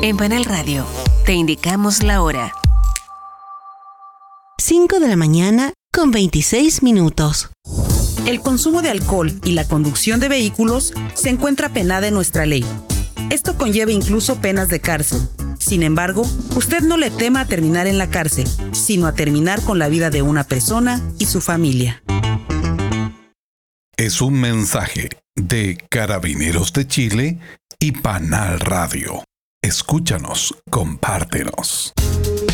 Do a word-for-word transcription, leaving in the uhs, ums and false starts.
En Panal Radio, te indicamos la hora. cinco de la mañana con veintiséis minutos. El consumo de alcohol y la conducción de vehículos se encuentra penada en nuestra ley. Esto conlleva incluso penas de cárcel. Sin embargo, usted no le tema a terminar en la cárcel, sino a terminar con la vida de una persona y su familia. Es un mensaje de Carabineros de Chile y Panal Radio. Escúchanos, compártenos.